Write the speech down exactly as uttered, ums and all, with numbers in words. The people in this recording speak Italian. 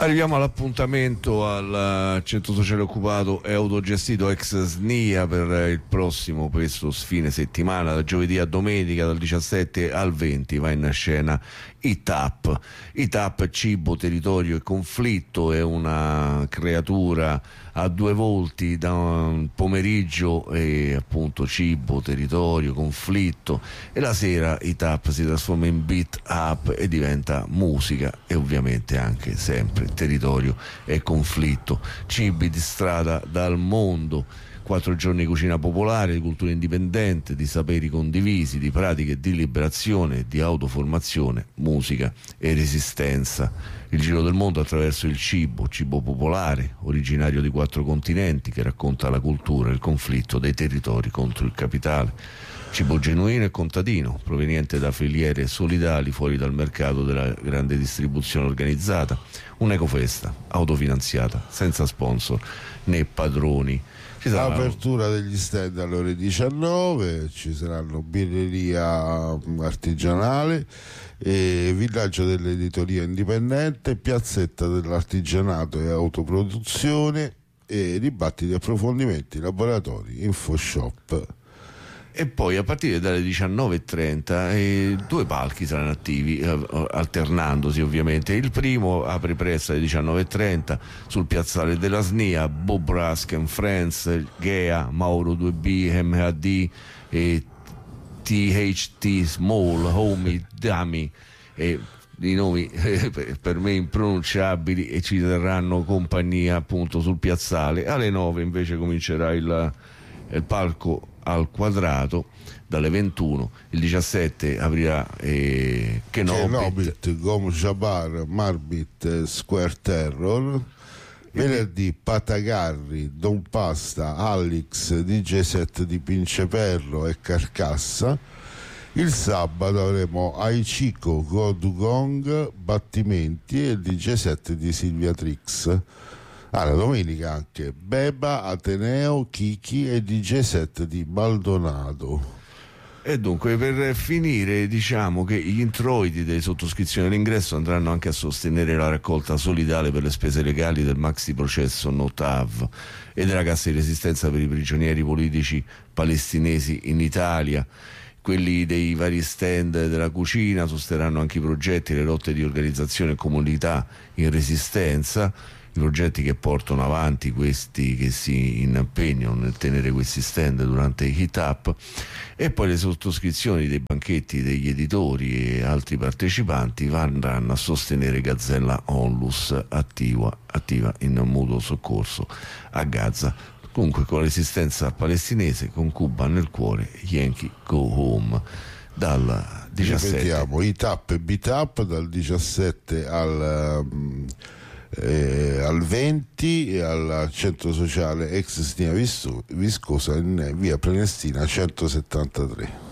Arriviamo all'appuntamento al centro sociale occupato e autogestito ex S N I A per il prossimo, questo fine settimana, da giovedì a domenica, dal diciassette al venti va in scena I T A P. I T A P, cibo, territorio e conflitto, è una creatura a due volti, da un pomeriggio e appunto cibo, territorio, conflitto, e la sera I T A P si trasforma in beat up e diventa musica e ovviamente anche sempre territorio e conflitto. Cibi di strada dal mondo, quattro giorni di cucina popolare, di cultura indipendente, di saperi condivisi, di pratiche di liberazione, di autoformazione, musica e resistenza. Il giro del mondo attraverso il cibo, cibo popolare, originario di quattro continenti, che racconta la cultura e il conflitto dei territori contro il capitale. Cibo genuino e contadino, proveniente da filiere solidali fuori dal mercato della grande distribuzione organizzata. Un'ecofesta autofinanziata, senza sponsor né padroni. Apertura degli stand alle ore diciannove, ci saranno birreria artigianale, e villaggio dell'editoria indipendente, piazzetta dell'artigianato e autoproduzione, e dibattiti, approfondimenti, laboratori, info shop. E poi a partire dalle diciannove e trenta eh, due palchi saranno attivi, eh, alternandosi ovviamente. Il primo apre presto alle diciannove e trenta sul piazzale della S N I A, Bob Rusk and Friends, Gea, Mauro due B, M H D e T H T Small, Homie, Dummy, e i nomi eh, per me impronunciabili, e ci terranno compagnia appunto sul piazzale. Alle nove invece comincerà il, il palco al quadrato dalle ventuno. Il diciassette aprirà eh, Kenobit, Kenobit, Gom Jabbar, Marbit, Square Terror. Venerdì Patagarri, Don Pasta, Alex, D J set di Pinceperlo e Carcassa. Il sabato avremo Aichico, Godugong, Battimenti e il D J set di Silvia Trix. Ah, la domenica anche Beba, Ateneo, Kiki e D J set di Maldonado. E dunque, per finire, diciamo che gli introiti delle sottoscrizioni all'ingresso andranno anche a sostenere la raccolta solidale per le spese legali del maxi processo Notav e della cassa di resistenza per i prigionieri politici palestinesi in Italia. Quelli dei vari stand della cucina sosterranno anche i progetti e le lotte di organizzazione e comunità in resistenza, i progetti che portano avanti questi che si impegnano nel tenere questi stand durante i Hit Up, e poi le sottoscrizioni dei banchetti degli editori e altri partecipanti andranno a sostenere Gazzella Onlus, attiva, attiva in mutuo soccorso a Gaza. Comunque, con la resistenza palestinese, con Cuba nel cuore, Yankee Go Home. Dal diciassette ripetiamo, I T A P e B T A P dal diciassette al um, Eh, al venti e al centro sociale ex S N I A Viscosa in via Prenestina centosettantatré.